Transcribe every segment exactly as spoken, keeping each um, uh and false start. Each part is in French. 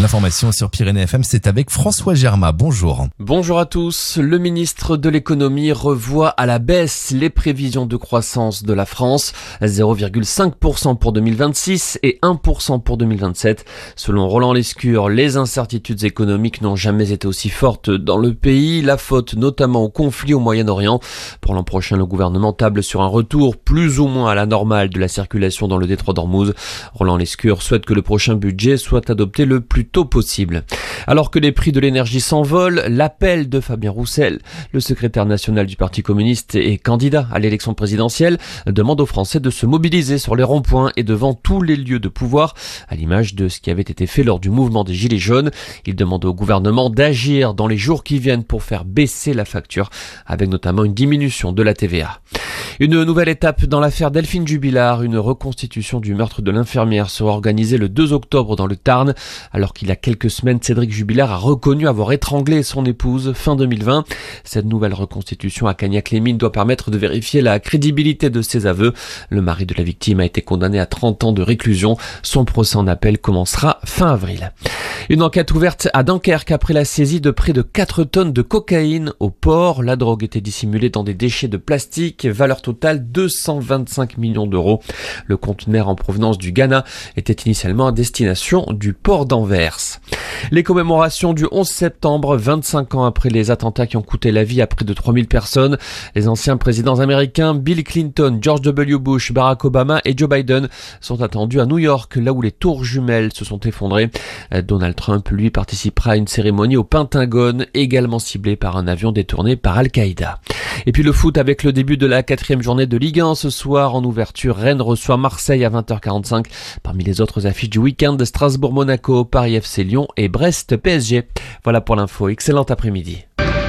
L'information sur Pyrénées F M, c'est avec François Germain. Bonjour. Bonjour à tous. Le ministre de l'économie revoit à la baisse les prévisions de croissance de la France. zéro virgule cinq pour cent pour deux mille vingt-six et un pour cent pour deux mille vingt-sept. Selon Roland Lescure, les incertitudes économiques n'ont jamais été aussi fortes dans le pays. La faute notamment au conflit au Moyen-Orient. Pour l'an prochain, le gouvernement table sur un retour plus ou moins à la normale de la circulation dans le détroit d'Ormuz. Roland Lescure souhaite que le prochain budget soit adopté le plus tôt possible. Alors que les prix de l'énergie s'envolent, l'appel de Fabien Roussel, le secrétaire national du Parti communiste et candidat à l'élection présidentielle, demande aux Français de se mobiliser sur les ronds-points et devant tous les lieux de pouvoir, à l'image de ce qui avait été fait lors du mouvement des Gilets jaunes. Il demande au gouvernement d'agir dans les jours qui viennent pour faire baisser la facture, avec notamment une diminution de la T V A. Une nouvelle étape dans l'affaire Delphine Jubilard, une reconstitution du meurtre de l'infirmière sera organisée le deux octobre dans le Tarn, alors qu'il y a quelques semaines, Cédric Jubilard a reconnu avoir étranglé son épouse fin deux mille vingt. Cette nouvelle reconstitution à Cagnac-les-Mines doit permettre de vérifier la crédibilité de ses aveux. Le mari de la victime a été condamné à trente ans de réclusion. Son procès en appel commencera fin avril. Une enquête ouverte à Dunkerque après la saisie de près de quatre tonnes de cocaïne au port. La drogue était dissimulée dans des déchets de plastique, valeur totale deux cent vingt-cinq millions d'euros. Le conteneur en provenance du Ghana était initialement à destination du port d'Anvers. Les commémorations du onze septembre, vingt-cinq ans après les attentats qui ont coûté la vie à près de trois mille personnes. Les anciens présidents américains Bill Clinton, George W. Bush, Barack Obama et Joe Biden sont attendus à New York, là où les tours jumelles se sont effondrées. Donald Trump, lui, participera à une cérémonie au Pentagone, également ciblée par un avion détourné par Al-Qaïda. Et puis le foot avec le début de la quatrième journée de Ligue un ce soir. En ouverture, Rennes reçoit Marseille à vingt heures quarante-cinq. Parmi les autres affiches du week-end, Strasbourg-Monaco, Paris F C Lyon et Brest-P S G. Voilà pour l'info. Excellent après-midi.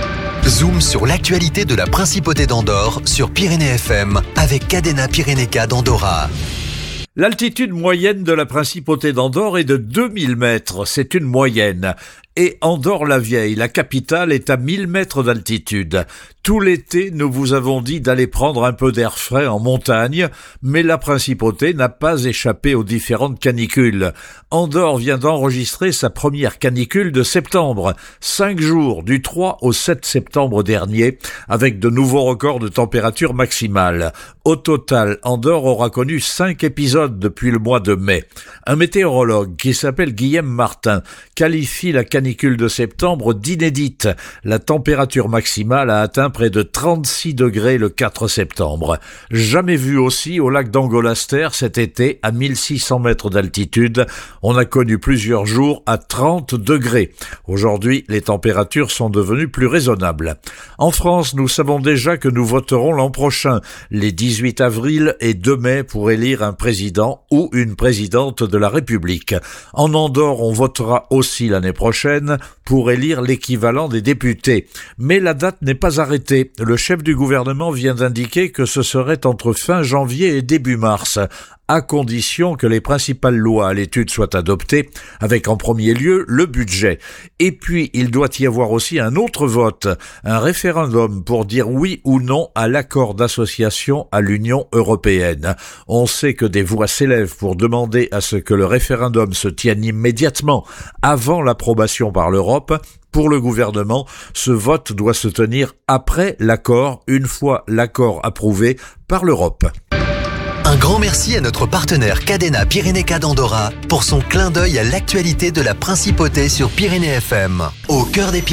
Zoom sur l'actualité de la Principauté d'Andorre sur Pyrénées F M avec Cadena Pyrénéca d'Andorra. L'altitude moyenne de la Principauté d'Andorre est de deux mille mètres, c'est une moyenne. Et Andorre-la-Vieille, la capitale, est à mille mètres d'altitude. Tout l'été, nous vous avons dit d'aller prendre un peu d'air frais en montagne, mais la Principauté n'a pas échappé aux différentes canicules. Andorre vient d'enregistrer sa première canicule de septembre, cinq jours, du trois au sept septembre dernier, avec de nouveaux records de température maximale. Au total, Andorre aura connu cinq épisodes depuis le mois de mai. Un météorologue qui s'appelle Guillaume Martin qualifie la canicule canicule de septembre d'inédite. La température maximale a atteint près de trente-six degrés le quatre septembre. Jamais vu aussi au lac d'Angolaster cet été à mille six cents mètres d'altitude. On a connu plusieurs jours à trente degrés. Aujourd'hui, les températures sont devenues plus raisonnables. En France, nous savons déjà que nous voterons l'an prochain, les dix-huit avril et deux mai, pour élire un président ou une présidente de la République. En Andorre, on votera aussi l'année prochaine pour élire l'équivalent des députés. Mais la date n'est pas arrêtée. Le chef du gouvernement vient d'indiquer que ce serait entre fin janvier et début mars, à condition que les principales lois à l'étude soient adoptées, avec en premier lieu le budget. Et puis, il doit y avoir aussi un autre vote, un référendum pour dire oui ou non à l'accord d'association à l'Union européenne. On sait que des voix s'élèvent pour demander à ce que le référendum se tienne immédiatement avant l'approbation par l'Europe. Pour le gouvernement, ce vote doit se tenir après l'accord, une fois l'accord approuvé par l'Europe. Un grand merci à notre partenaire Cadena Pyrénéca d'Andorra pour son clin d'œil à l'actualité de la Principauté sur Pyrénées F M. Au cœur des Pyrénées.